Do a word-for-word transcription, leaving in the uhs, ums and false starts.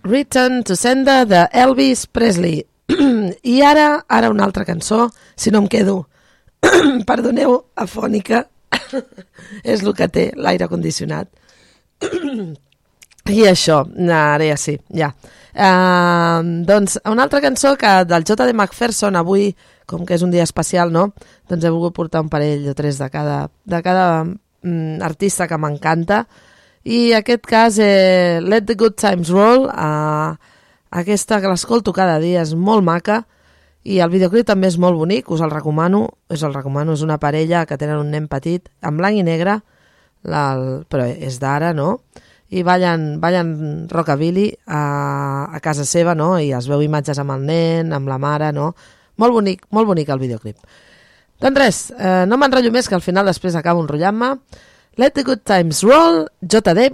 Return to Sender de Elvis Presley. I ara, ara una altra cançó, si no em quedo, perdoneu, afònica, és el que té l'aire condicionat. I això, ara ja sí, ja. Uh, doncs una altra cançó que del J D McPherson, avui, com que és un dia especial, no? Doncs he volgut portar un parell o tres de cada, de cada um, artista que m'encanta. I aquest cas, eh, Let the Good Times Roll, uh, aquesta que l'escolto cada dia, és molt maca, i el videoclip també és molt bonic, us el recomano, us el recomano, és una parella que tenen un nen petit, en blanc i negre, la, el, però és d'ara, no? I ballen, ballen rockabilly a, a casa seva, no? I es veu imatges amb el nen, amb la mare, no? Molt bonic, molt bonic el videoclip. Doncs res, eh, no m'enrotllo més, que al final després acabo enrotllant-me. Let the Good Times Roll, J D